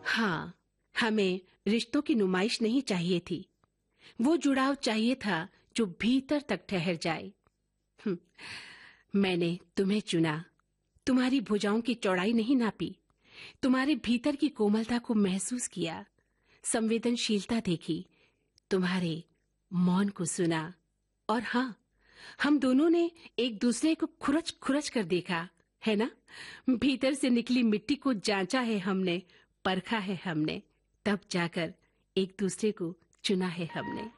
हाँ, हमें रिश्तों की नुमाइश नहीं चाहिए थी। वो जुड़ाव चाहिए था जो भीतर तक ठहर जाए। हम्म, मैंने तुम्हें चुना, तुम्हारी भुजाओं की चौड़ाई नहीं नापी, तुम्हारे भीतर की कोमलता को महसूस किया, संवेदनशीलता देखी, तुम्हारे मौन को सुना। और हाँ, हम दोनों ने एक दूसरे को खुरच खुरच कर देखा, है ना? भीतर से निकली मिट्टी को जांचा है हमने, परखा है हमने, तब जाकर एक दूसरे को चुना है हमने।